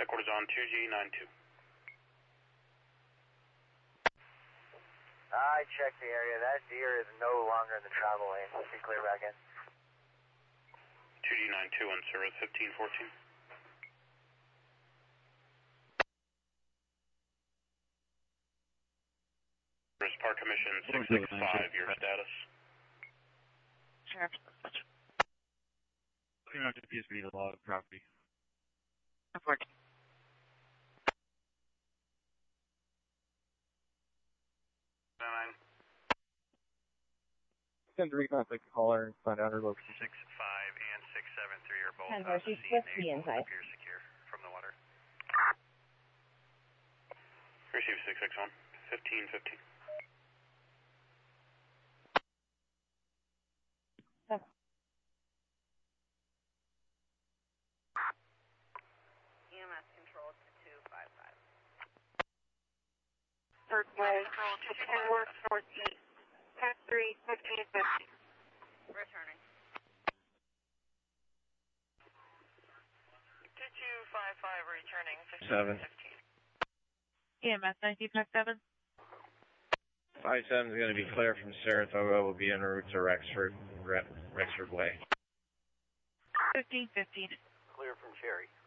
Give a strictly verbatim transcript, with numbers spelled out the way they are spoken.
headquarters on two G nine two. I checked the area. That deer is no longer in the travel lane. Let's be clear back in. two G nine two on service fifteen fourteen. Service Park Commission six six five, your status. Sheriff. Clear out to P S B to log property. Report. Nine. Send three contact the caller and find out her location. Six five and six seven three are both ten on the she's scene. supposed to be They inside. appear secure from the water. Receive six six one. Fifteen fifteen. Oh. E M S control to two five five. Third way, to Kenworth Northeast, ten three, fifteen fifty. Returning. two two five five returning, Seven. fifteen. E M S nineteen five seven. Five seven is going to be clear from Saratoga. Will be en route to Rexford, Re- Rexford Way. fifteen fifteen. Clear from Cherry.